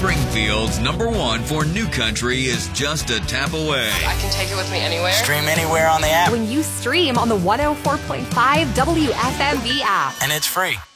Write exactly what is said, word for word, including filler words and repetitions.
Springfield's number one for new country is just a tap away. I can take it with me anywhere. Stream anywhere on the app. When you stream on the one oh four point five W F M V app. And it's free.